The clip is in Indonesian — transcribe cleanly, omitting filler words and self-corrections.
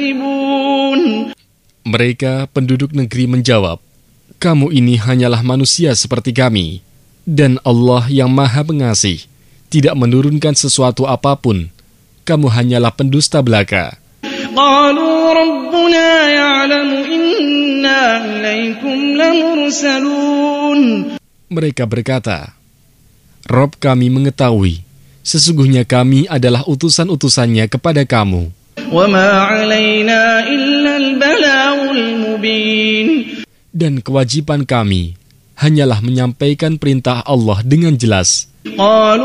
Mereka penduduk negeri menjawab, "Kamu ini hanyalah manusia seperti kami, dan Allah yang Maha Pengasih tidak menurunkan sesuatu apapun. Kamu hanyalah pendusta belaka." Mereka berkata, "Rabb kami mengetahui, sesungguhnya kami adalah utusan-utusannya kepada kamu. Dan kewajiban kami hanyalah menyampaikan perintah Allah dengan jelas."